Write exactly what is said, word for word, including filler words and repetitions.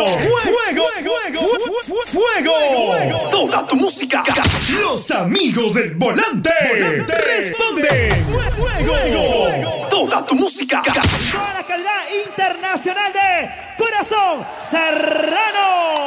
fuego, fuego, fuego, fuego. Toda tu música. Los amigos del volante. volante. Responde. Fuego, fuego. Toda tu música. Toda la calidad internacional de Corazón Serrano.